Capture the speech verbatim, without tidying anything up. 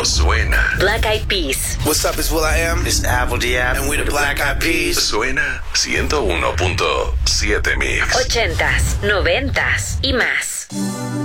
cuando suena. Black Eyed Peas. What's up, it's Will I Am. It's Apple Diab. And we're the Black Eyed Peas. Suena ciento uno punto siete Mix. Ochentas, noventas y más.